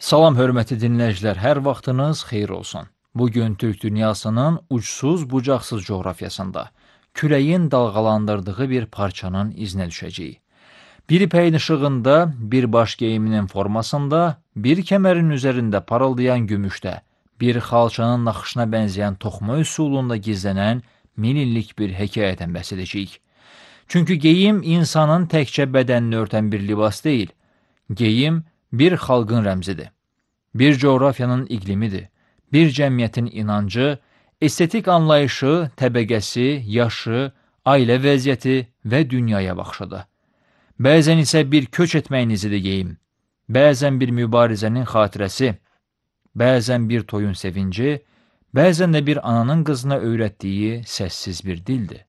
Salam hörmətli dinləyicilər, hər vaxtınız xeyir olsun. Bugün Türk dünyasının ucsuz-bucaqsız coğrafiyasında küləyin dalğalandırdığı bir parçanın izinə düşəcəyik. Bir ipəyin işığında, bir baş geyiminin formasında, bir kəmərin üzərində parıldayan gümüşdə, bir xalçanın naxışına bənzəyən toxma üsulunda gizlənən 1000 illik bir hekayədən bəhs edəcəyik. Çünki geyim insanın təkcə bədənini örtən bir libas deyil, geyim bir xalqın rəmzidir. Bir coğrafiyanın iqlimidir. Bir cəmiyyətin inancı, estetik anlayışı, təbəqəsi, yaşı, ailə vəziyyəti və dünyaya baxışıdır. Bəzən isə bir köç etməyin izidir geyim. Bəzən bir mübarizənin xatirəsi, bəzən bir toyun sevinci, bəzən də bir ananın qızına öyrətdiyi səssiz bir dildir.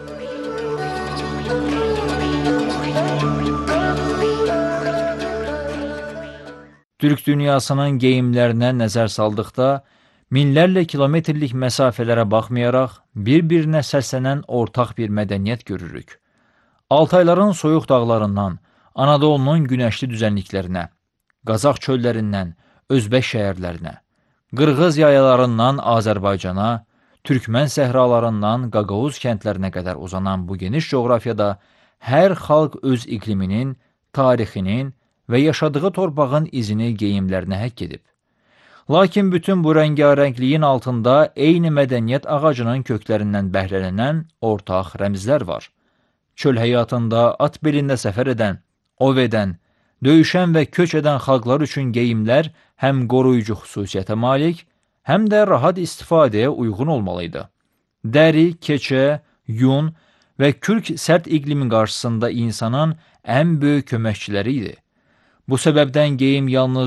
Türk dünyasının geyimlərinə nəzər saldıqda, minlərlə kilometrlik məsafələrə baxmayaraq, bir-birinə səslənən ortaq bir mədəniyyət görürük. Altayların soyuq dağlarından, Anadolunun günəşli düzənliklərinə, Qazax çöllərindən, Özbək şəhərlərinə, Qırğız yayalarından Azərbaycana, Türkmən səhralarından Qaqavuz kəndlərinə qədər uzanan bu geniş coğrafiyada hər xalq öz iqliminin, tarixinin və yaşadığı torpağın izini geyimlərinə həkk edib. Lakin bütün bu rəngarəngliyin altında eyni mədəniyyət ağacının köklərindən bəhrələnən ortaq rəmzlər var. Çöl həyatında at belində səfər edən, ov edən, döyüşən və köç edən xalqlar üçün geyimlər həm qoruyucu xüsusiyyətə malik, həm də rahat istifadəyə uyğun olmalıydı. Dəri, keçə, yun və kürk sərt iqlimin qarşısında insanın ən böyük köməkçiləri idi. Bu səbəbdən geyim yalnız